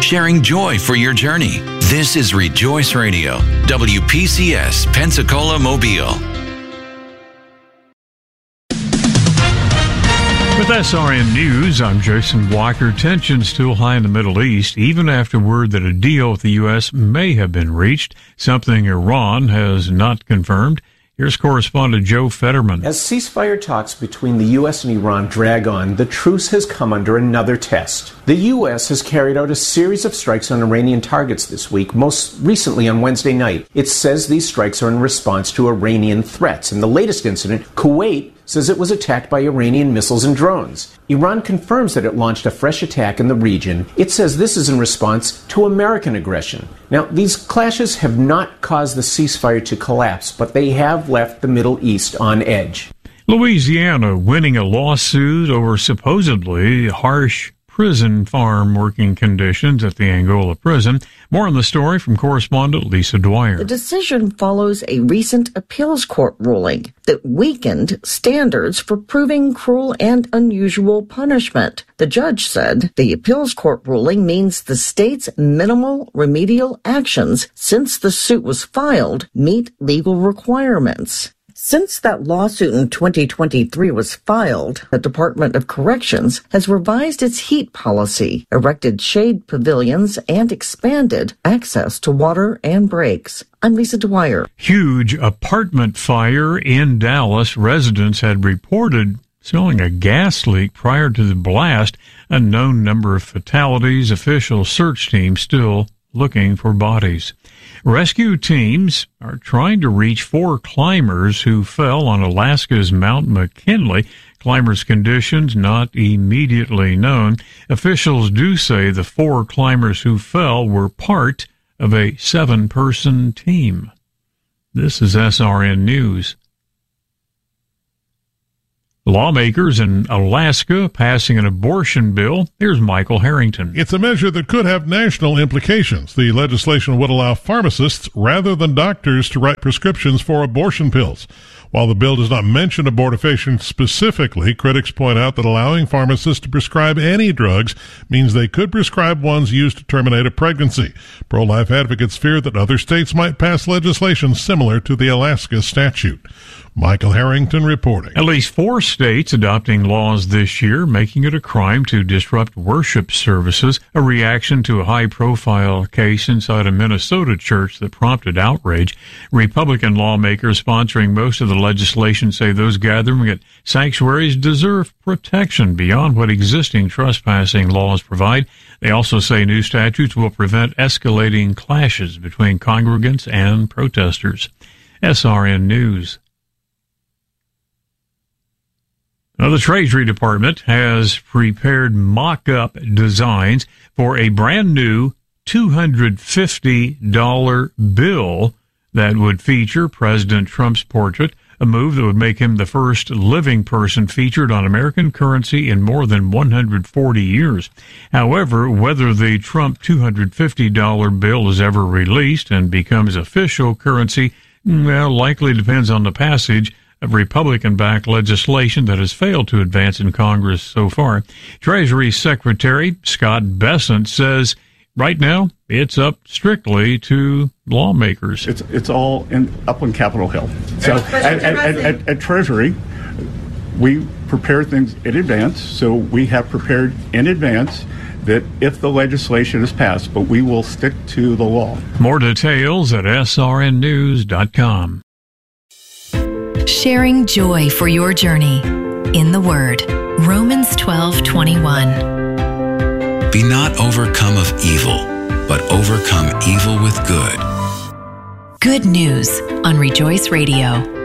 sharing joy for your journey. This is Rejoice Radio, WPCS, Pensacola, Mobile. With SRN News, I'm Jason Walker. Tensions still high in the Middle East, even after word that a deal with the U.S. may have been reached, something Iran has not confirmed. Here's correspondent Joe Fetterman. As ceasefire talks between the U.S. and Iran drag on, the truce has come under another test. The U.S. has carried out a series of strikes on Iranian targets this week, most recently on Wednesday night. It says these strikes are in response to Iranian threats. In the latest incident, Kuwait says it was attacked by Iranian missiles and drones. Iran confirms that it launched a fresh attack in the region. It says this is in response to American aggression. Now, these clashes have not caused the ceasefire to collapse, but they have left the Middle East on edge. Louisiana winning a lawsuit over supposedly harsh prison farm working conditions at the Angola prison. More on the story from correspondent Lisa Dwyer. The decision follows a recent appeals court ruling that weakened standards for proving cruel and unusual punishment. The judge said the appeals court ruling means the state's minimal remedial actions since the suit was filed meet legal requirements. Since that lawsuit in 2023 was filed, the Department of Corrections has revised its heat policy, erected shade pavilions, and expanded access to water and breaks. I'm Lisa Dwyer. Huge apartment fire in Dallas. Residents had reported smelling a gas leak prior to the blast. Unknown number of fatalities. Official search teams still looking for bodies. Rescue teams are trying to reach 4 climbers who fell on Alaska's Mount McKinley. Climbers' conditions not immediately known. Officials do say the 4 climbers who fell were part of a 7-person team. This is SRN News. Lawmakers in Alaska passing an abortion bill. Here's Michael Harrington. It's a measure that could have national implications. The legislation would allow pharmacists rather than doctors to write prescriptions for abortion pills. While the bill does not mention abortifacient specifically, critics point out that allowing pharmacists to prescribe any drugs means they could prescribe ones used to terminate a pregnancy. Pro-life advocates fear that other states might pass legislation similar to the Alaska statute. Michael Harrington reporting. At least 4 states adopting laws this year, making it a crime to disrupt worship services, a reaction to a high-profile case inside a Minnesota church that prompted outrage. Republican lawmakers sponsoring most of the legislation say those gathering at sanctuaries deserve protection beyond what existing trespassing laws provide. They also say new statutes will prevent escalating clashes between congregants and protesters. SRN News. Now, the Treasury Department has prepared mock-up designs for a brand new $250 bill that would feature President Trump's portrait, a move that would make him the first living person featured on American currency in more than 140 years. However, whether the Trump $250 bill is ever released and becomes official currency, likely depends on the passage of Republican-backed legislation that has failed to advance in Congress so far. Treasury Secretary Scott Bessent says right now it's up strictly to lawmakers. It's all up on Capitol Hill. So at Treasury, we prepare things in advance. So we have prepared in advance that if the legislation is passed, but we will stick to the law. More details at srnnews.com. Sharing joy for your journey in the Word. Romans 12:21. Be not overcome of evil, but overcome evil with good. Good news on Rejoice Radio.